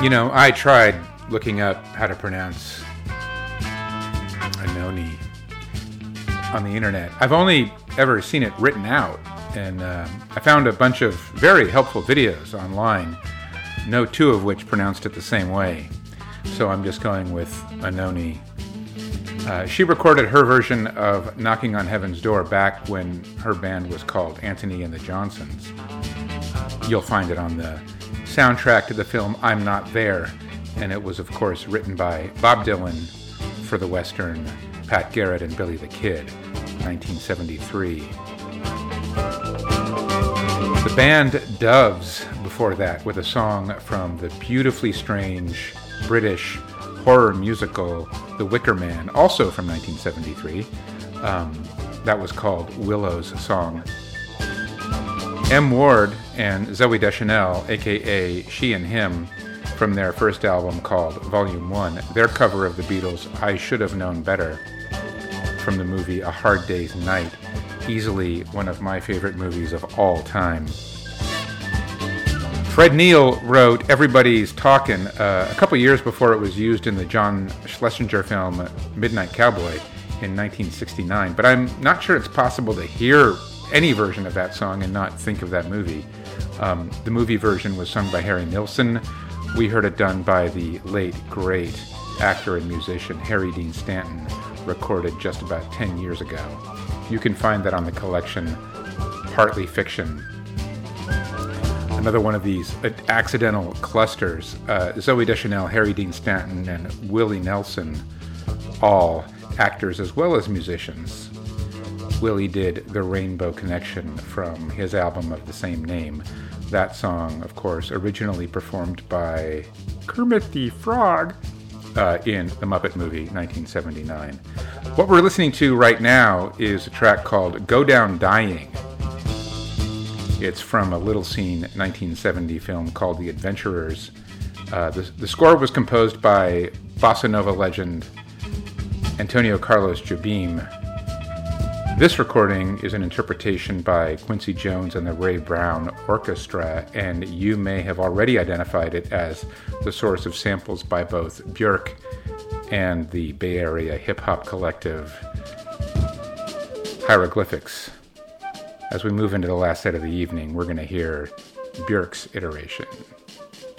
You know, I tried looking up how to pronounce Anoni on the internet. I've only ever seen it written out, and I found a bunch of very helpful videos online, no two of which pronounced it the same way. So I'm just going with Anoni. She recorded her version of Knocking on Heaven's Door back when her band was called Anthony and the Johnsons. You'll find it on the soundtrack to the film I'm Not There, and it was of course written by Bob Dylan for the Western Pat Garrett and Billy the Kid, 1973. The band Doves before that with a song from the beautifully strange British horror musical The Wicker Man, also from 1973. That was called Willow's Song. M. Ward and Zoe Deschanel, aka She and Him, from their first album called Volume 1, their cover of the Beatles' I Should Have Known Better from the movie A Hard Day's Night, easily one of my favorite movies of all time. Fred Neil wrote Everybody's Talkin' a couple years before it was used in the John Schlesinger film Midnight Cowboy in 1969, but I'm not sure it's possible to hear any version of that song and not think of that movie. The movie version was sung by Harry Nilsson. We heard it done by the late, great actor and musician Harry Dean Stanton, recorded just about 10 years ago. You can find that on the collection Partly Fiction. Another one of these accidental clusters. Zoe Deschanel, Harry Dean Stanton, and Willie Nelson, all actors as well as musicians. Willie did The Rainbow Connection from his album of the same name. That song, of course, originally performed by Kermit the Frog in The Muppet Movie, 1979. What we're listening to right now is a track called Go Down Dying. It's from a Little Scene 1970 film called The Adventurers. The score was composed by bossa nova legend Antonio Carlos Jobim. This recording is an interpretation by Quincy Jones and the Ray Brown Orchestra, and you may have already identified it as the source of samples by both Björk and the Bay Area hip-hop collective Hieroglyphics. As we move into the last set of the evening, we're going to hear Björk's iteration.